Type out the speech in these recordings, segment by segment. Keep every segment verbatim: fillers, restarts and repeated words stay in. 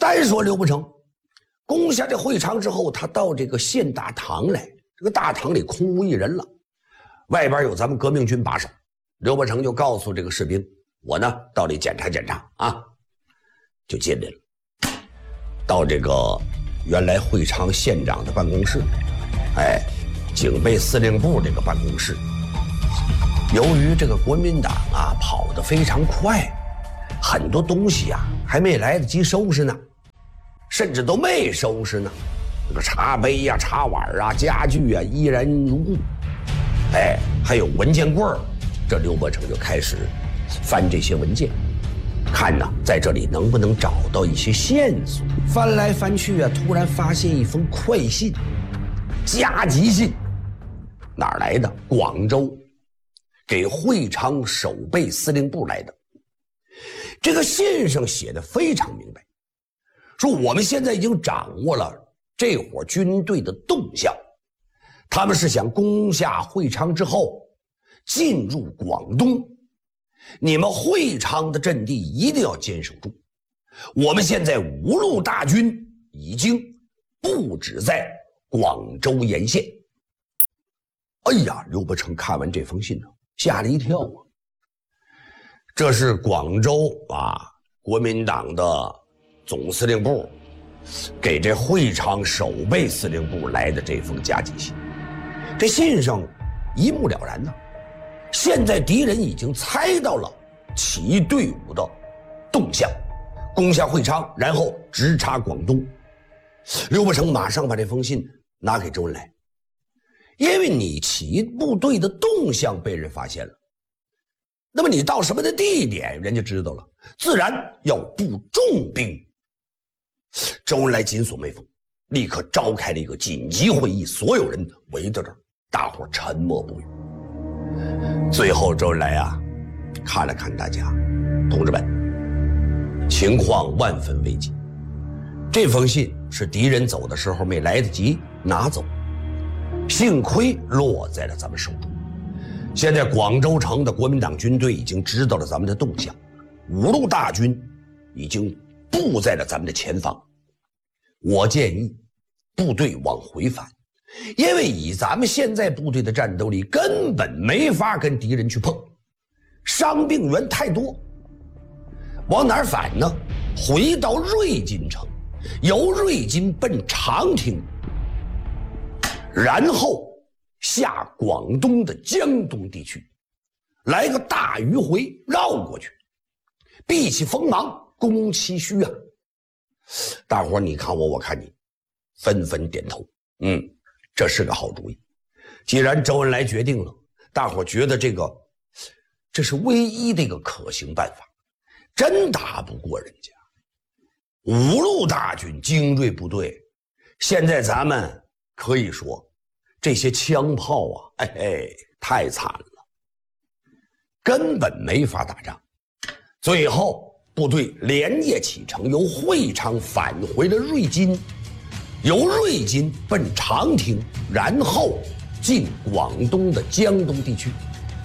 单说刘伯承攻下这会昌之后，他到这个县大堂来，这个大堂里空无一人了，外边有咱们革命军把守。刘伯承就告诉这个士兵，我呢到里检查检查啊，就进来了，到这个原来会昌县长的办公室，哎，警备司令部这个办公室。由于这个国民党啊跑得非常快，很多东西啊还没来得及收拾呢，甚至都没收拾呢，这个茶杯呀、茶碗啊、家具啊依然如故，哎，还有文件柜儿。这刘伯承就开始翻这些文件，看呢在这里能不能找到一些线索。翻来翻去啊，突然发现一封快信，加急信，哪儿来的？广州，给会昌守备司令部来的。这个信上写的非常明白，说我们现在已经掌握了这伙军队的动向，他们是想攻下会昌之后进入广东，你们会昌的阵地一定要坚守住。我们现在五路大军已经布置在广州沿线。哎呀，刘伯承看完这封信呢，吓了一跳啊！这是广州啊，国民党的总司令部给这会昌守备司令部来的这封加急信。这信上一目了然呢，现在敌人已经猜到了起义队伍的动向，攻下会昌，然后直插广东。刘伯承马上把这封信拿给周恩来，因为你起义部队的动向被人发现了，那么你到什么的地点人家知道了，自然要布重兵。周恩来紧锁眉峰，立刻召开了一个紧急会议，所有人围在这儿，大伙沉默不语。最后周恩来啊看了看大家，同志们，情况万分危急，这封信是敌人走的时候没来得及拿走，幸亏落在了咱们手中。现在广州城的国民党军队已经知道了咱们的动向，五路大军已经布在了咱们的前方。我建议部队往回返，因为以咱们现在部队的战斗力根本没法跟敌人去碰，伤病员太多。往哪儿返呢？回到瑞金城，由瑞金奔长汀，然后下广东的江东地区，来个大迂回绕过去，避其锋芒，攻其虚啊！大伙儿你看我，我看你，纷纷点头。嗯，这是个好主意。既然周恩来决定了，大伙儿觉得这个这是唯一的一个可行办法，真打不过人家。五路大军精锐部队，现在咱们可以说这些枪炮啊，哎哎，太惨了，根本没法打仗。最后部队连夜启程，由会昌返回了瑞金，由瑞金奔长汀，然后进广东的江东地区。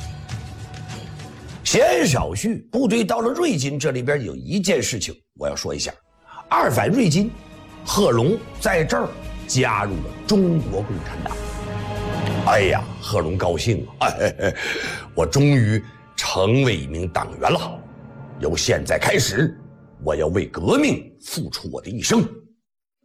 闲言少叙，部队到了瑞金，这里边有一件事情我要说一下。二返瑞金，贺龙在这儿加入了中国共产党。哎呀，贺龙高兴啊！哎，我终于成为一名党员了。由现在开始，我要为革命付出我的一生。